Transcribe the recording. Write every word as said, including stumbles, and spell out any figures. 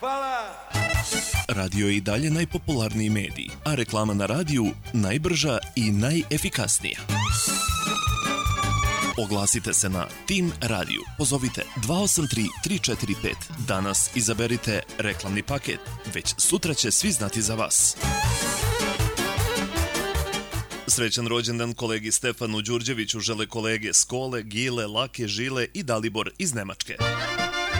Hvala! Radio je i dalje najpopularniji medij, a reklama na radiju najbrža i najefikasnija. Oglasite se na Tim Radio. Pozovite dva osam tri tri četiri pet. Danas izaberite reklamni paket. Već sutra će svi znati za vas. Srećan rođendan kolegi Stefanu Đurđeviću žele kolege Skole, Gile, Lake, Žile i Dalibor iz Nemačke.